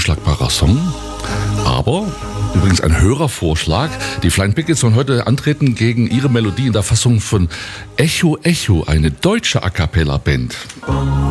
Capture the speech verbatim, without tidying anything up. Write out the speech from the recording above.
unschlagbarer Song. Aber übrigens ein Hörervorschlag. Die Flying Pickets sollen heute antreten gegen ihre Melodie in der Fassung von Echo Echo, eine deutsche A-Cappella-Band.